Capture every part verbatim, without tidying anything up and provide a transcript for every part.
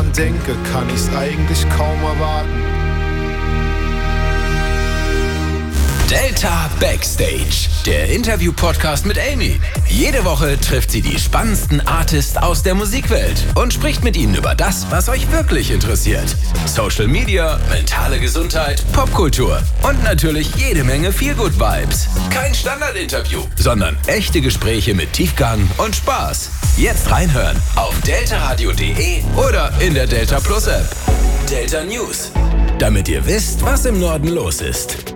dran denke, kann ich's eigentlich kaum erwarten. Delta Backstage, der Interview-Podcast mit Amy. Jede Woche trifft sie die spannendsten Artists aus der Musikwelt und spricht mit ihnen über das, was euch wirklich interessiert. Social Media, mentale Gesundheit, Popkultur und natürlich jede Menge Feel-Good-Vibes. Kein Standard-Interview, sondern echte Gespräche mit Tiefgang und Spaß. Jetzt reinhören auf deltaradio punkt de oder in der Delta Plus App. Delta News, damit ihr wisst, was im Norden los ist.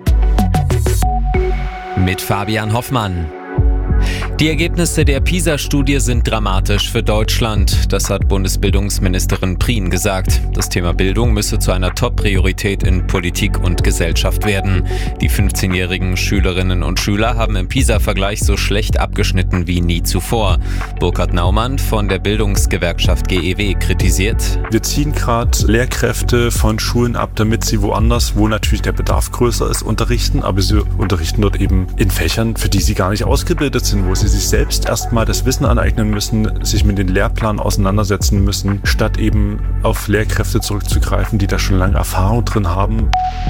Mit Fabian Hoffmann. Die Ergebnisse der PISA-Studie sind dramatisch für Deutschland. Das hat Bundesbildungsministerin Prien gesagt. Das Thema Bildung müsse zu einer Top-Priorität in Politik und Gesellschaft werden. Die fünfzehnjährigen Schülerinnen und Schüler haben im PISA-Vergleich so schlecht abgeschnitten wie nie zuvor. Burkhard Naumann von der Bildungsgewerkschaft G E W kritisiert: Wir ziehen gerade Lehrkräfte von Schulen ab, damit sie woanders, wo natürlich der Bedarf größer ist, unterrichten. Aber sie unterrichten dort eben in Fächern, für die sie gar nicht ausgebildet sind, wo sie sich selbst erstmal das Wissen aneignen müssen, sich mit den Lehrplänen auseinandersetzen müssen, statt eben auf Lehrkräfte zurückzugreifen, die da schon lange Erfahrung drin haben.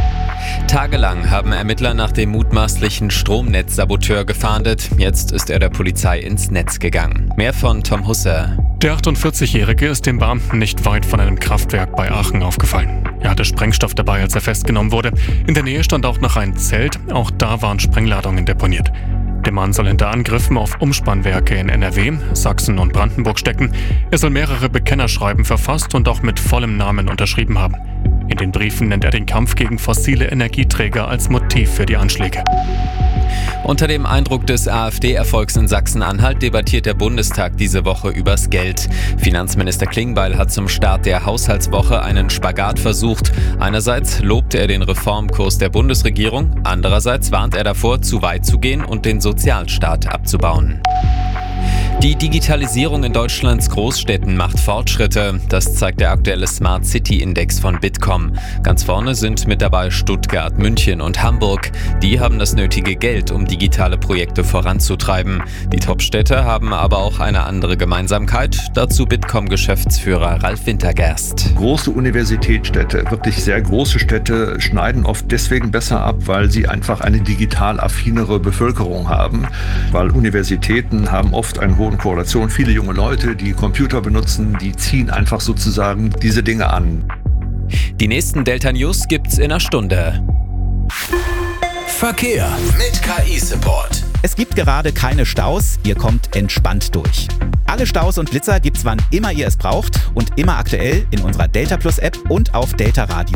Tagelang haben Ermittler nach dem mutmaßlichen Stromnetzsaboteur gefahndet. Jetzt ist er der Polizei ins Netz gegangen. Mehr von Tom Husser. Der achtundvierzigjährige ist dem Beamten nicht weit von einem Kraftwerk bei Aachen aufgefallen. Er hatte Sprengstoff dabei, als er festgenommen wurde. In der Nähe stand auch noch ein Zelt. Auch da waren Sprengladungen deponiert. Der Mann soll hinter Angriffen auf Umspannwerke in N R W, Sachsen und Brandenburg stecken. Er soll mehrere Bekennerschreiben verfasst und auch mit vollem Namen unterschrieben haben. In den Briefen nennt er den Kampf gegen fossile Energieträger als Motiv für die Anschläge. Unter dem Eindruck des AfD-Erfolgs in Sachsen-Anhalt debattiert der Bundestag diese Woche übers Geld. Finanzminister Klingbeil hat zum Start der Haushaltswoche einen Spagat versucht. Einerseits lobt er den Reformkurs der Bundesregierung, andererseits warnt er davor, zu weit zu gehen und den Sozialstaat abzubauen. Die Digitalisierung in Deutschlands Großstädten macht Fortschritte. Das zeigt der aktuelle Smart City Index von Bitkom. Ganz vorne sind mit dabei Stuttgart, München und Hamburg. Die haben das nötige Geld, um digitale Projekte voranzutreiben. Die Top-Städte haben aber auch eine andere Gemeinsamkeit. Dazu Bitkom-Geschäftsführer Ralf Wintergerst. Große Universitätsstädte, wirklich sehr große Städte, schneiden oft deswegen besser ab, weil sie einfach eine digital affinere Bevölkerung haben. Weil Universitäten haben oft einen hohen Korrelation. Viele junge Leute, die Computer benutzen, die ziehen einfach sozusagen diese Dinge an. Die nächsten Delta News gibt's in einer Stunde. Verkehr mit K I-Support. Es gibt gerade keine Staus, ihr kommt entspannt durch. Alle Staus und Blitzer gibt's wann immer ihr es braucht und immer aktuell in unserer Delta Plus App und auf deltaradio